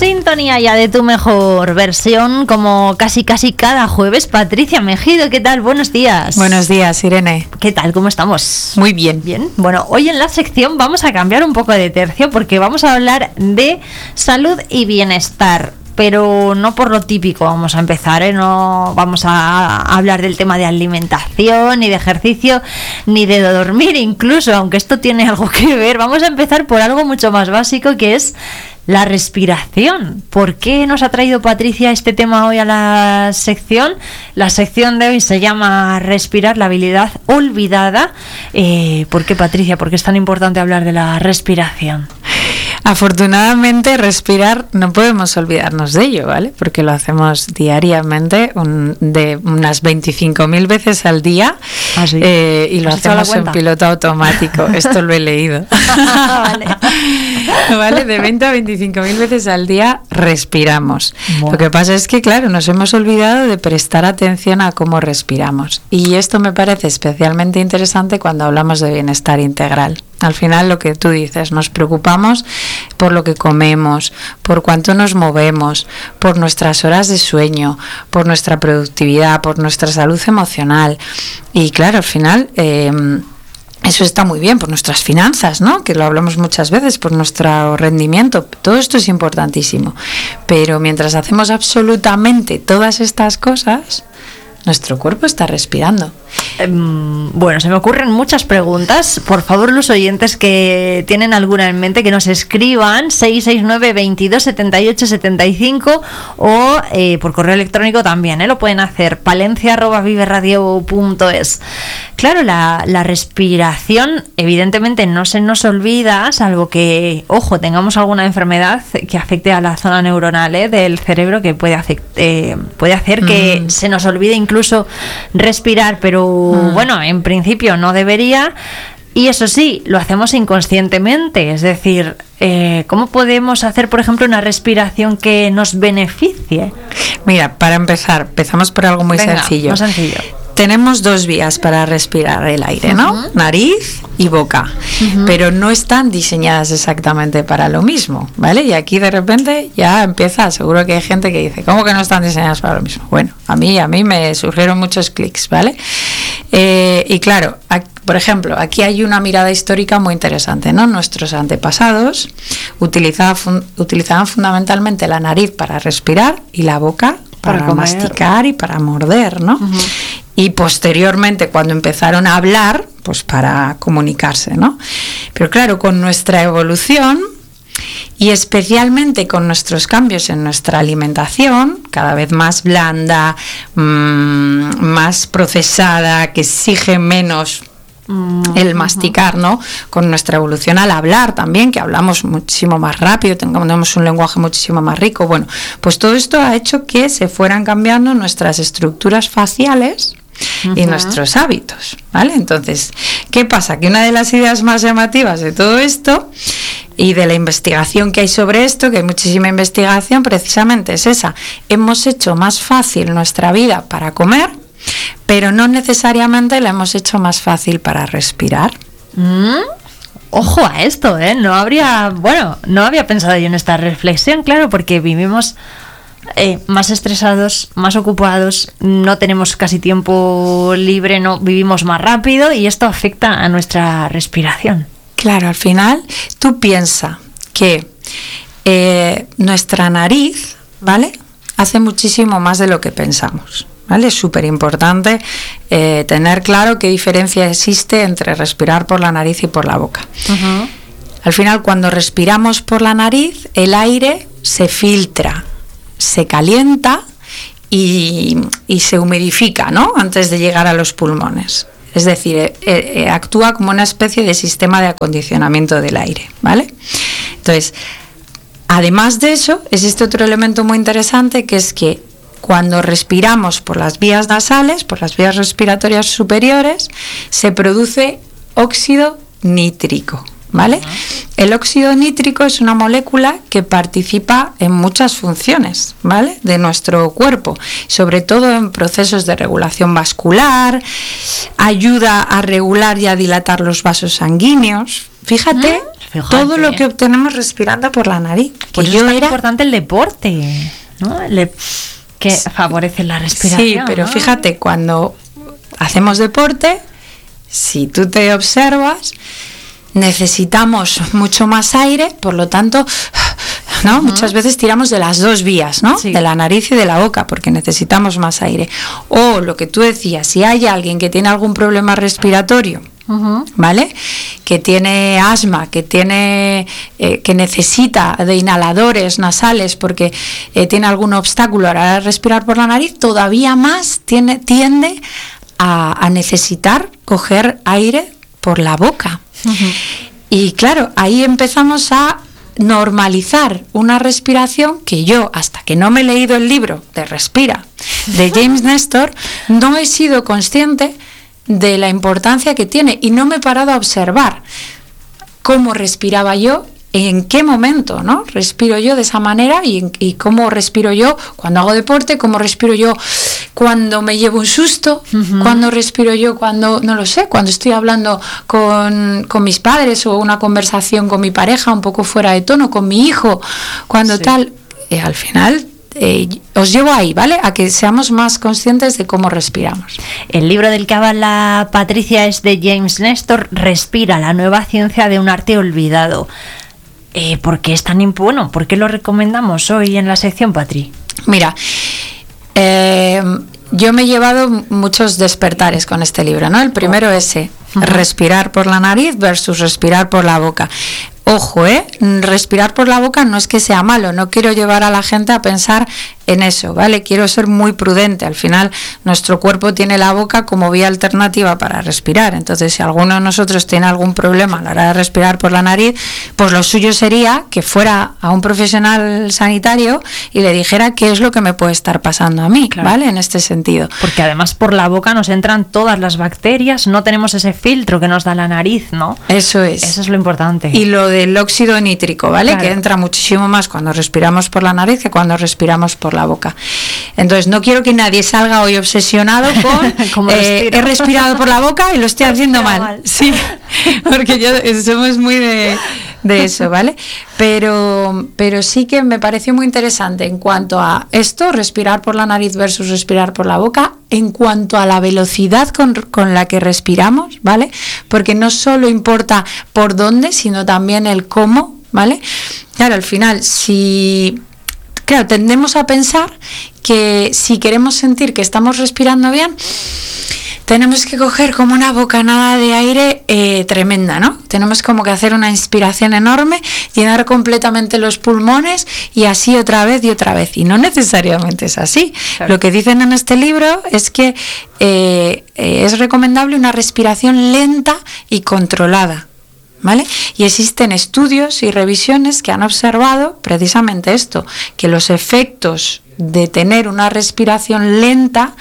Sintonía ya de tu mejor versión, como casi cada jueves. Patricia Mejido, ¿qué tal? Buenos días. Buenos días, Irene. ¿Qué tal? ¿Cómo estamos? Muy bien. Bien. Bueno, hoy en la sección vamos a cambiar un poco de tercio porque vamos a hablar de salud y bienestar. Pero no por lo típico vamos a empezar, no vamos a hablar del tema de alimentación, ni de ejercicio, ni de dormir incluso, aunque esto tiene algo que ver. Vamos a empezar por algo mucho más básico, que es la respiración. ¿Por qué nos ha traído Patricia este tema hoy a la sección? La sección de hoy se llama Respirar, la habilidad olvidada. ¿Por qué, Patricia? ¿Por qué es tan importante hablar de la respiración? Afortunadamente, respirar no podemos olvidarnos de ello, ¿vale? Porque lo hacemos diariamente, de unas 25.000 veces al día. ¿Ah, sí? Y lo hacemos en piloto automático. Esto lo he leído. Vale, de 20 a 25.000 veces al día respiramos. Wow. Lo que pasa es que, claro, nos hemos olvidado de prestar atención a cómo respiramos. Y esto me parece especialmente interesante cuando hablamos de bienestar integral. Al final, lo que tú dices, nos preocupamos por lo que comemos, por cuánto nos movemos, por nuestras horas de sueño, por nuestra productividad, por nuestra salud emocional. Y claro, al final eso está muy bien, por nuestras finanzas, ¿no? Que lo hablamos muchas veces, por nuestro rendimiento. Todo esto es importantísimo. Pero mientras hacemos absolutamente todas estas cosas, nuestro cuerpo está respirando. Bueno, se me ocurren muchas preguntas. Por favor, los oyentes que tienen alguna en mente, que nos escriban 669 22 78 75 o por correo electrónico también, lo pueden hacer, palencia@viveradio.es. Claro, la respiración evidentemente no se nos olvida, salvo que, ojo, tengamos alguna enfermedad que afecte a la zona neuronal del cerebro, que puede hacer que se nos olvide incluso respirar, pero bueno, en principio no debería. Y eso sí, lo hacemos inconscientemente. Es decir, ¿cómo podemos hacer, por ejemplo, una respiración que nos beneficie? Mira, para empezar, empezamos por algo muy sencillo. Muy sencillo. Tenemos dos vías para respirar el aire, ¿no? Nariz y boca, pero no están diseñadas exactamente para lo mismo, ¿vale? Y aquí de repente ya empieza, seguro que hay gente que dice, ¿cómo que no están diseñadas para lo mismo? Bueno, a mí me surgieron muchos clics, ¿vale? Y claro, por ejemplo, aquí hay una mirada histórica muy interesante, ¿no? Nuestros antepasados utilizaban fundamentalmente la nariz para respirar y la boca para masticar y para morder, ¿no? Y posteriormente, cuando empezaron a hablar, pues para comunicarse, ¿no? Pero claro, con nuestra evolución y especialmente con nuestros cambios en nuestra alimentación, cada vez más blanda, más procesada, que exige menos el masticar, ¿no? Con nuestra evolución al hablar también, que hablamos muchísimo más rápido, tenemos un lenguaje muchísimo más rico. Bueno, pues todo esto ha hecho que se fueran cambiando nuestras estructuras faciales y nuestros hábitos, ¿vale? Entonces, ¿qué pasa? Que una de las ideas más llamativas de todo esto y de la investigación que hay sobre esto, que hay muchísima investigación, precisamente es esa. Hemos hecho más fácil nuestra vida para comer, pero no necesariamente la hemos hecho más fácil para respirar. Ojo a esto, no había pensado yo en esta reflexión, claro, porque vivimos más estresados, más ocupados, no tenemos casi tiempo libre, no vivimos más rápido y esto afecta a nuestra respiración. Claro, al final tú piensas que nuestra nariz, ¿vale?, hace muchísimo más de lo que pensamos, ¿vale? Es súper importante tener claro qué diferencia existe entre respirar por la nariz y por la boca. Al final, cuando respiramos por la nariz, el aire se filtra, se calienta y se humidifica, ¿no?, antes de llegar a los pulmones. Es decir, actúa como una especie de sistema de acondicionamiento del aire, ¿vale? Entonces, además de eso, existe otro elemento muy interesante, que es que cuando respiramos por las vías nasales, por las vías respiratorias superiores, se produce óxido nítrico, ¿vale? El óxido nítrico es una molécula que participa en muchas funciones, ¿vale?, de nuestro cuerpo, sobre todo en procesos de regulación vascular, ayuda a regular y a dilatar los vasos sanguíneos. Fíjate Fíjate. Todo lo que obtenemos respirando por la nariz. Por eso es tan importante el deporte, ¿no? Que favorece la respiración. Sí, pero ¿no? fíjate, cuando hacemos deporte, si tú te observas, necesitamos mucho más aire, por lo tanto, ¿no? Muchas veces tiramos de las dos vías, ¿no? Sí. De la nariz y de la boca, porque necesitamos más aire. O lo que tú decías, si hay alguien que tiene algún problema respiratorio, ¿vale? Que tiene asma, que tiene que necesita de inhaladores nasales porque tiene algún obstáculo a la hora de respirar por la nariz, todavía más tiende a necesitar coger aire por la boca. Y claro, ahí empezamos a normalizar una respiración que yo, hasta que no me he leído el libro de Respira de James Nestor, no he sido consciente de la importancia que tiene y no me he parado a observar cómo respiraba yo, en qué momento, ¿no? Respiro yo de esa manera y cómo respiro yo cuando hago deporte, cómo respiro yo cuando me llevo un susto, cuando respiro yo cuando, no lo sé, cuando estoy hablando con mis padres o una conversación con mi pareja un poco fuera de tono, con mi hijo, cuando tal, al final os llevo ahí, ¿vale? A que seamos más conscientes de cómo respiramos. El libro del que habla Patricia es de James Nestor, Respira, la nueva ciencia de un arte olvidado. ¿Por qué es tan bueno? ¿Por qué lo recomendamos hoy en la sección, Patri? Mira, yo me he llevado muchos despertares con este libro, ¿no? El primero ese, respirar por la nariz versus respirar por la boca. Ojo, respirar por la boca no es que sea malo, no quiero llevar a la gente a pensar en eso, ¿vale? Quiero ser muy prudente. Al final, nuestro cuerpo tiene la boca como vía alternativa para respirar. Entonces, si alguno de nosotros tiene algún problema a la hora de respirar por la nariz, pues lo suyo sería que fuera a un profesional sanitario y le dijera qué es lo que me puede estar pasando a mí, claro. ¿Vale? En este sentido. Porque además por la boca nos entran todas las bacterias, no tenemos ese filtro que nos da la nariz, ¿no? Eso es. Eso es lo importante. Y lo del óxido nítrico, ¿vale? Claro. Que entra muchísimo más cuando respiramos por la nariz que cuando respiramos por la boca. Entonces, no quiero que nadie salga hoy obsesionado con he respirado por la boca y lo estoy haciendo mal. Sí, porque somos muy de eso, ¿vale? Pero sí que me pareció muy interesante en cuanto a esto, respirar por la nariz versus respirar por la boca, en cuanto a la velocidad con la que respiramos, ¿vale? Porque no solo importa por dónde, sino también el cómo, ¿vale? Claro, al final, claro, tendemos a pensar que si queremos sentir que estamos respirando bien, tenemos que coger como una bocanada de aire tremenda, ¿no? Tenemos como que hacer una inspiración enorme, llenar completamente los pulmones y así otra vez y otra vez. Y no necesariamente es así. Claro. Lo que dicen en este libro es que es recomendable una respiración lenta y controlada, ¿vale? Y existen estudios y revisiones que han observado precisamente esto, que los efectos de tener una respiración lenta,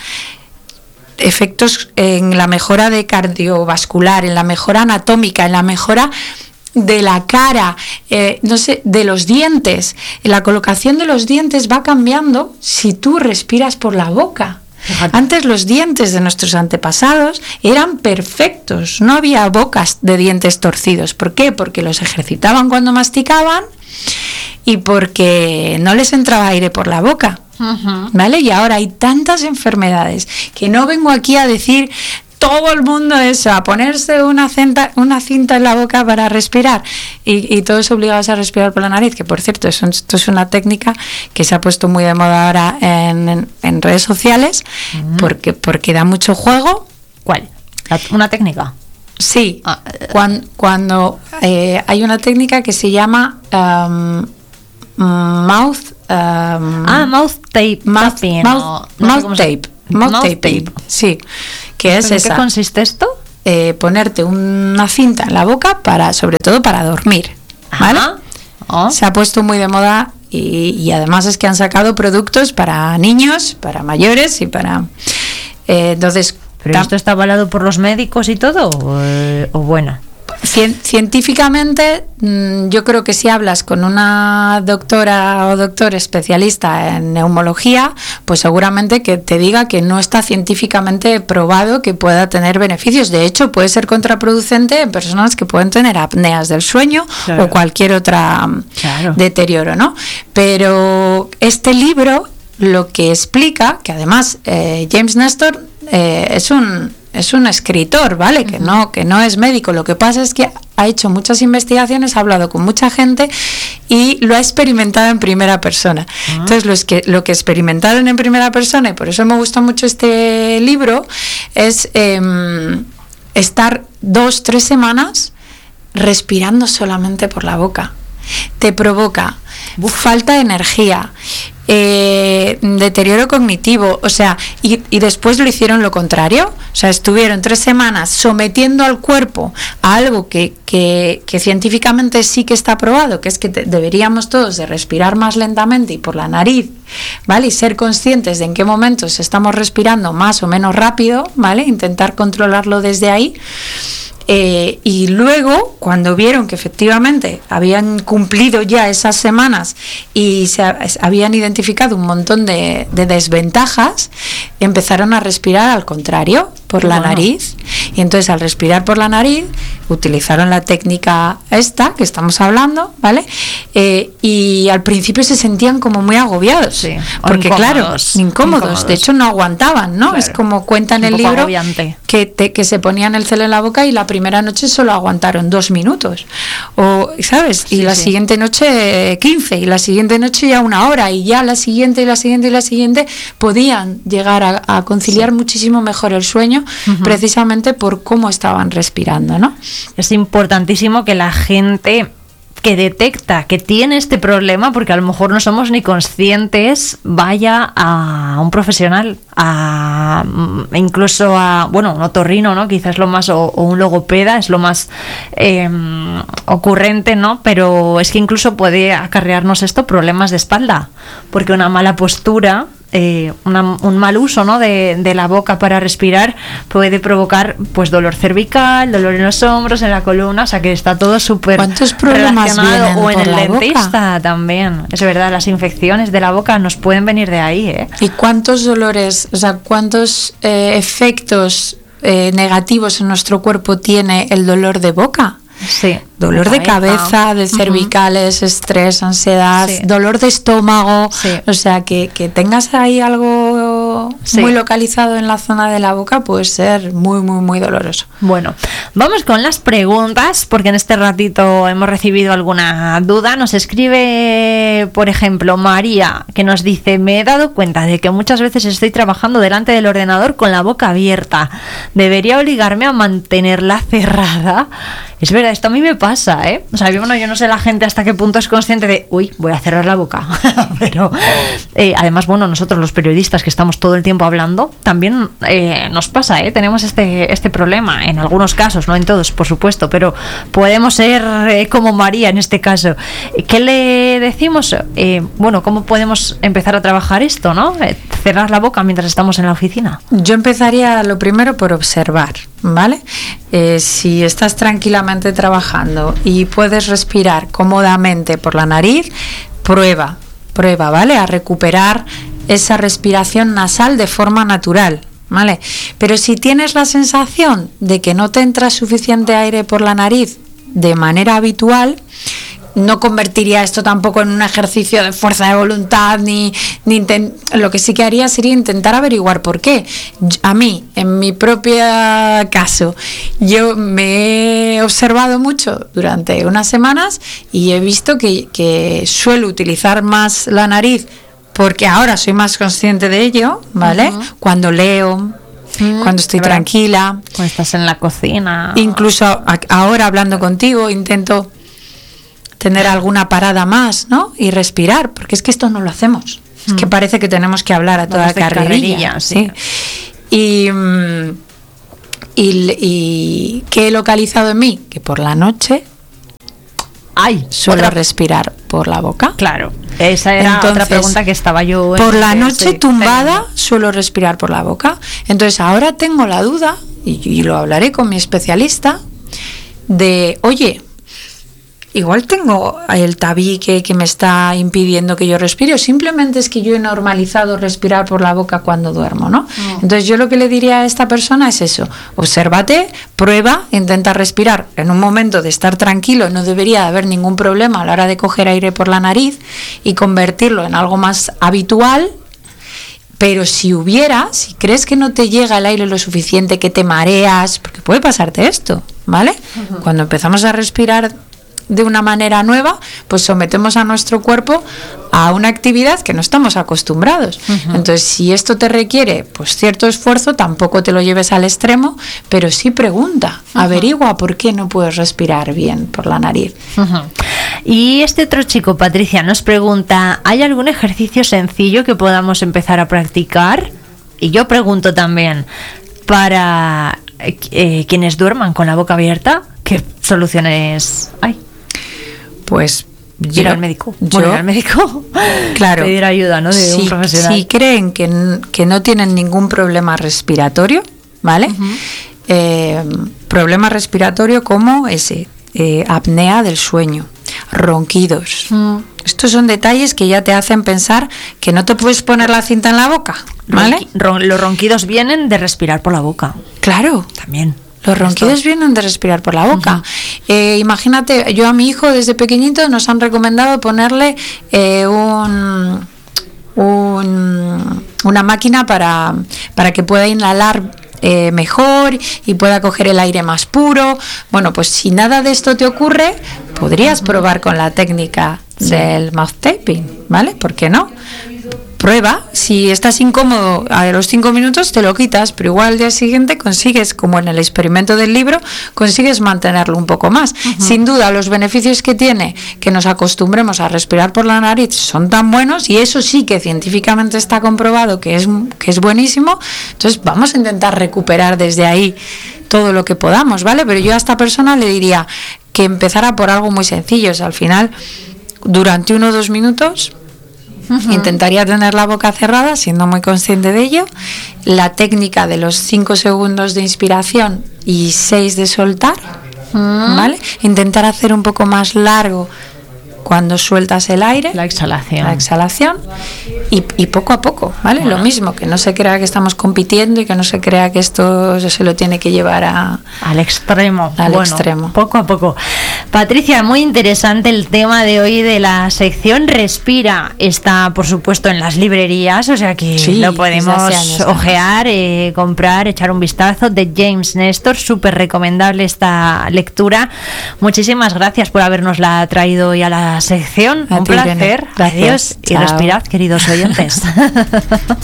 efectos en la mejora de cardiovascular, en la mejora anatómica, en la mejora de la cara, no sé, de los dientes. La colocación de los dientes va cambiando si tú respiras por la boca. Fíjate. Antes los dientes de nuestros antepasados eran perfectos, no había bocas de dientes torcidos. ¿Por qué? Porque los ejercitaban cuando masticaban y porque no les entraba aire por la boca. ¿Vale? Y ahora hay tantas enfermedades que no vengo aquí a decir todo el mundo eso, a ponerse una cinta en la boca para respirar y todos obligados a respirar por la nariz, que por cierto esto es una técnica que se ha puesto muy de moda ahora en redes sociales porque da mucho juego. ¿Cuál? ¿Una técnica? Sí, cuando hay una técnica que se llama mouth tape. Mouth tape. Sí, que es esa. ¿En qué consiste esto? Ponerte una cinta en la boca sobre todo para dormir, ¿vale? Se ha puesto muy de moda y además es que han sacado productos para niños, para mayores y para entonces. ¿Pero esto está avalado por los médicos y todo o bueno? Científicamente, yo creo que si hablas con una doctora o doctor especialista en neumología, pues seguramente que te diga que no está científicamente probado que pueda tener beneficios. De hecho, puede ser contraproducente en personas que pueden tener apneas del sueño, claro, o cualquier otra, claro, deterioro, ¿no? Pero este libro lo que explica, que además James Nestor es un escritor, ¿vale? Que no es médico. Lo que pasa es que ha hecho muchas investigaciones, ha hablado con mucha gente y lo ha experimentado en primera persona. Entonces, lo que experimentaron en primera persona, y por eso me gusta mucho este libro, es estar 2-3 semanas respirando solamente por la boca. Te provoca falta de energía, deterioro cognitivo, o sea, y después lo hicieron lo contrario, o sea, estuvieron 3 semanas sometiendo al cuerpo a algo que científicamente sí que está probado, que es que deberíamos todos de respirar más lentamente y por la nariz, ¿vale? Y ser conscientes de en qué momentos estamos respirando más o menos rápido, ¿vale? Intentar controlarlo desde ahí. Y luego, cuando vieron que efectivamente habían cumplido ya esas semanas y habían identificado un montón de desventajas, empezaron a respirar al contrario, por la nariz. Y entonces, al respirar por la nariz, utilizaron la técnica esta que estamos hablando, ¿vale? Y al principio se sentían como muy agobiados, sí, porque incómodos, de hecho no aguantaban, ¿no? Claro. Es como cuenta en el libro que se ponían el celo en la boca y la primera noche solo aguantaron 2 minutos, o, ¿sabes? Y la siguiente noche 15, y la siguiente noche ya 1 hora, y ya la siguiente y la siguiente y la siguiente podían llegar a conciliar muchísimo mejor el sueño, precisamente por cómo estaban respirando, ¿no? Es importantísimo que la gente que detecta que tiene este problema, porque a lo mejor no somos ni conscientes, vaya a un profesional, incluso a, un otorrino, ¿no? Quizás lo más, o un logopeda es lo más ocurrente, ¿no? Pero es que incluso puede acarrearnos esto problemas de espalda, porque una mala postura, un mal uso, ¿no? de la boca para respirar puede provocar pues dolor cervical, dolor en los hombros, en la columna, o sea que está todo súper relacionado, o en el dentista también. Es verdad, las infecciones de la boca nos pueden venir de ahí, ¿eh? ¿Y cuántos dolores, o sea, cuántos efectos negativos en nuestro cuerpo tiene el dolor de boca? Sí, dolor de cabeza, de cervicales, estrés, ansiedad, dolor de estómago, o sea, que tengas ahí algo muy localizado en la zona de la boca puede ser muy, muy, muy doloroso. Bueno, vamos con las preguntas, porque en este ratito hemos recibido alguna duda. Nos escribe, por ejemplo, María, que nos dice: me he dado cuenta de que muchas veces estoy trabajando delante del ordenador con la boca abierta. ¿Debería obligarme a mantenerla cerrada? Es verdad, esto a mí me pasa, ¿eh? O sea, yo no sé la gente hasta qué punto es consciente de, voy a cerrar la boca. Pero además, nosotros los periodistas que estamos todo el tiempo hablando, también nos pasa, ¿eh? Tenemos este problema, en algunos casos, no en todos, por supuesto, pero podemos ser como María en este caso. ¿Qué le decimos? ¿Cómo podemos empezar a trabajar esto, no? Cerrar la boca mientras estamos en la oficina. Yo empezaría lo primero por observar, ¿vale? Si estás tranquilamente trabajando y puedes respirar cómodamente por la nariz, prueba, ¿vale? A recuperar esa respiración nasal de forma natural, ¿vale? Pero si tienes la sensación de que no te entra suficiente aire por la nariz de manera habitual, no convertiría esto tampoco en un ejercicio de fuerza de voluntad, lo que sí que haría sería intentar averiguar por qué. A mí, en mi propio caso, yo me he observado mucho durante unas semanas y he visto que suelo utilizar más la nariz, porque ahora soy más consciente de ello, ¿vale? Cuando leo, cuando estoy tranquila, cuando estás en la cocina, incluso ahora hablando contigo intento tener alguna parada más, ¿no? Y respirar, porque es que esto no lo hacemos. Es que parece que tenemos que hablar a toda carrerilla, ¿sí? Y ¿qué he localizado en mí? Que por la noche suelo respirar por la boca. Claro, esa era otra pregunta que estaba yo. Por la noche tumbada suelo respirar por la boca. Entonces ahora tengo la duda, y lo hablaré con mi especialista, de, oye, igual tengo el tabique que me está impidiendo que yo respire, o simplemente es que yo he normalizado respirar por la boca cuando duermo, ¿no? Entonces yo lo que le diría a esta persona es eso: obsérvate, prueba, intenta respirar en un momento de estar tranquilo, no debería haber ningún problema a la hora de coger aire por la nariz y convertirlo en algo más habitual. Pero si crees que no te llega el aire lo suficiente, que te mareas, porque puede pasarte esto, ¿vale? Cuando empezamos a respirar de una manera nueva, pues sometemos a nuestro cuerpo a una actividad que no estamos acostumbrados. Entonces, si esto te requiere pues cierto esfuerzo, tampoco te lo lleves al extremo, pero sí pregunta, averigua por qué no puedes respirar bien por la nariz. Y este otro chico, Patricia, nos pregunta, ¿hay algún ejercicio sencillo que podamos empezar a practicar? Y yo pregunto también, para quienes duerman con la boca abierta, ¿qué soluciones hay? Pues ir al médico. Ir al médico. Claro. Pedir ayuda, ¿no? De un profesional. Si creen que no tienen ningún problema respiratorio, ¿vale? Problema respiratorio como ese, apnea del sueño, ronquidos. Estos son detalles que ya te hacen pensar que no te puedes poner la cinta en la boca, ¿vale? Los ronquidos vienen de respirar por la boca. Claro. También. Los ronquidos vienen de respirar por la boca. Imagínate, yo a mi hijo desde pequeñito nos han recomendado ponerle una máquina para que pueda inhalar mejor y pueda coger el aire más puro. Bueno, pues si nada de esto te ocurre, podrías probar con la técnica del mouth taping, ¿vale? ¿Por qué no? Prueba, si estás incómodo a los 5 minutos te lo quitas, pero igual al día siguiente consigues, como en el experimento del libro, consigues mantenerlo un poco más. Sin duda, los beneficios que tiene que nos acostumbremos a respirar por la nariz son tan buenos, y eso sí que científicamente está comprobado que es buenísimo. Entonces vamos a intentar recuperar desde ahí todo lo que podamos, ¿vale? Pero yo a esta persona le diría que empezara por algo muy sencillo. O sea, al final, durante 1 o 2 minutos intentaría tener la boca cerrada, siendo muy consciente de ello. La técnica de los 5 segundos de inspiración y 6 de soltar, ¿vale? Intentar hacer un poco más largo cuando sueltas el aire, la exhalación, y poco a poco, ¿vale? Bueno. Lo mismo, que no se crea que estamos compitiendo y que no se crea que esto se lo tiene que llevar al extremo. Extremo. Poco a poco. Patricia, muy interesante el tema de hoy de la sección Respira. Está, por supuesto, en las librerías, o sea que lo podemos ojear, comprar, echar un vistazo, de James Nestor. Súper recomendable esta lectura. Muchísimas gracias por habernosla traído hoy a la sección. Un placer. Gracias. Adiós. Y respirad, queridos oyentes.